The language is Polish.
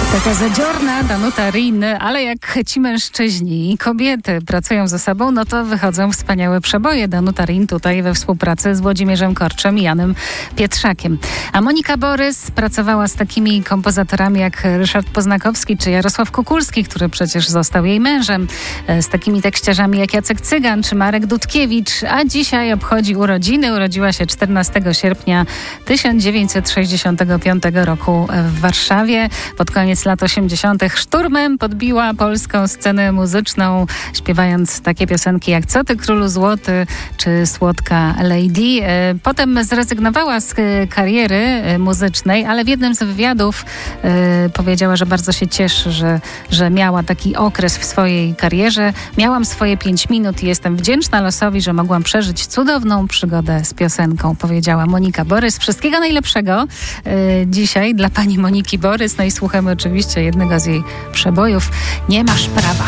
Taka zadziorna Danuta Rin, ale jak ci mężczyźni i kobiety pracują ze sobą, no to wychodzą wspaniałe przeboje. Danuta Rin tutaj we współpracy z Włodzimierzem Korczem i Janem Pietrzakiem. A Monika Borys pracowała z takimi kompozytorami jak Ryszard Poznakowski czy Jarosław Kukulski, który przecież został jej mężem, z takimi tekściarzami jak Jacek Cygan czy Marek Dudkiewicz, a dzisiaj obchodzi urodziny. Urodziła się 14 sierpnia 1965 roku w Warszawie. Pod koniec lat 80. szturmem podbiła polską scenę muzyczną, śpiewając takie piosenki jak Co ty królu złoty czy Słodka Lady. Potem zrezygnowała z kariery muzycznej, ale w jednym z wywiadów powiedziała, że bardzo się cieszy, że miała taki okres w swojej karierze. Miałam swoje 5 minut i jestem wdzięczna losowi, że mogłam przeżyć cudowną przygodę z piosenką, powiedziała Monika Borys. Wszystkiego najlepszego dzisiaj dla pani Moniki Borys. No i słuchamy oczywiście jednego z jej przebojów. Nie masz prawa.